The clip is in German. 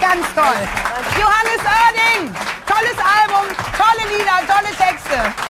ganz toll. Johannes Oerding, tolles Album, tolle Lieder, tolle Texte.